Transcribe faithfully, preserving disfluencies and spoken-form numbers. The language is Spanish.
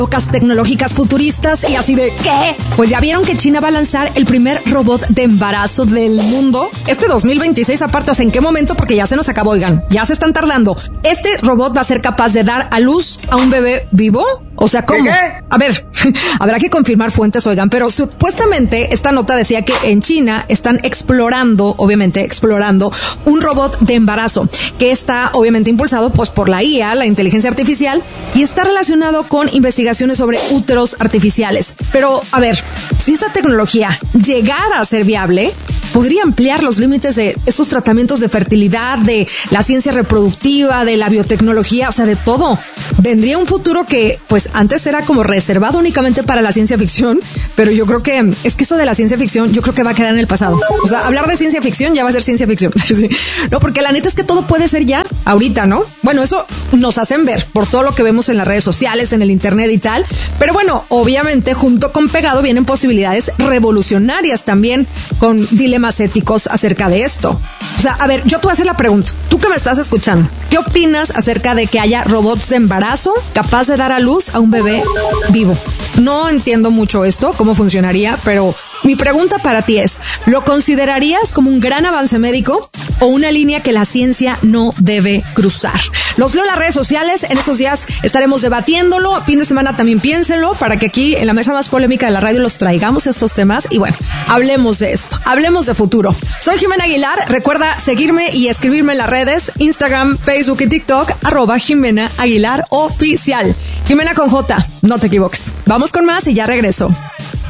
locas tecnológicas futuristas y así de ¿qué? Pues ya vieron que China va a lanzar el primer robot de embarazo del mundo este dos mil veintiséis. Aparte, o sea, ¿en qué momento? Porque ya se nos acabó, oigan, ya se están tardando. Este robot va a ser capaz de dar a luz a un bebé vivo. O sea, ¿cómo? ¿Qué? A ver, habrá que confirmar fuentes, oigan, pero supuestamente esta nota decía que en China están explorando, obviamente explorando, un robot de embarazo que está obviamente impulsado pues por la I A, la inteligencia artificial, y está relacionado con investigaciones sobre úteros artificiales. Pero, a ver, si esta tecnología llegara a ser viable, podría ampliar los límites de estos tratamientos de fertilidad, de la ciencia reproductiva, de la biotecnología, o sea, de todo. Vendría un futuro que, pues, antes era como reservado únicamente para la ciencia ficción, pero yo creo que, es que eso de la ciencia ficción, yo creo que va a quedar en el pasado. O sea, hablar de ciencia ficción ya va a ser ciencia ficción. Sí. No, porque la neta es que todo puede ser ya, ahorita, ¿no? Bueno, eso nos hacen ver por todo lo que vemos en las redes sociales, en el internet y tal. Pero bueno, obviamente, junto con pegado vienen posibilidades revolucionarias también, con dilemas éticos acerca de esto. O sea, a ver, yo te voy a hacer la pregunta. Tú que me estás escuchando, ¿qué opinas acerca de que haya robots de embarazo capaz de dar a luz a un bebé vivo? No entiendo mucho esto, cómo funcionaría, pero mi pregunta para ti es, ¿lo considerarías como un gran avance médico o una línea que la ciencia no debe cruzar? Los leo en las redes sociales, en esos días estaremos debatiéndolo, fin de semana también piénsenlo, para que aquí en la mesa más polémica de la radio los traigamos estos temas y bueno, hablemos de esto, hablemos de futuro. Soy Jimena Aguilar, recuerda seguirme y escribirme en las redes, Instagram, Facebook y TikTok, arroba Jimena Aguilar Oficial. Jimena con J, no te equivoques. Vamos con más y ya regreso.